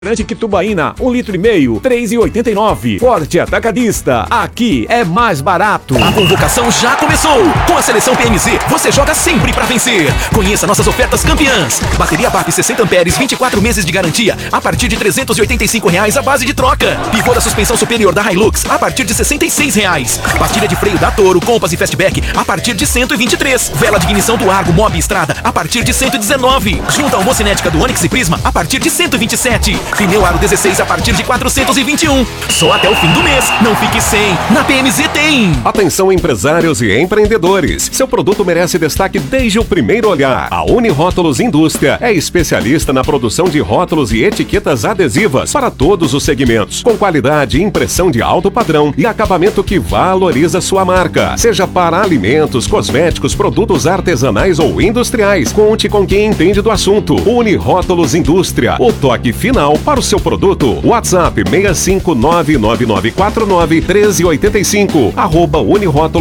Refrigerante Tubaína, 1,5 litro, R$3,89. Forte Atacadista, aqui é mais barato. A convocação já começou. Com a seleção PMZ, você joga sempre pra vencer. Conheça nossas ofertas campeãs. Bateria BAP 60 amperes, 24 meses de garantia, a partir de R$385 a base de troca. Pivô da suspensão superior da Hilux, a partir de R$66. Pastilha de freio da Toro, Compass e Fastback, a partir de R$123. Vela de ignição do Argo, Mob e Estrada, a partir de R$119. Junta a homocinética do Onix e Prisma, a partir de R$127. Pneu Aro 16 a partir de R$421. Só até o fim do mês. Não fique sem. Na PMZ tem. Atenção, empresários e empreendedores. Seu produto merece destaque desde o primeiro olhar. A Unirótulos Indústria é especialista na produção de rótulos e etiquetas adesivas para todos os segmentos, com qualidade e impressão de alto padrão e acabamento que valoriza sua marca. Seja para alimentos, cosméticos, produtos artesanais ou industriais, conte com quem entende do assunto. Unirótulos Indústria. O toque final para o seu produto. WhatsApp 65999491385. @Unirótulos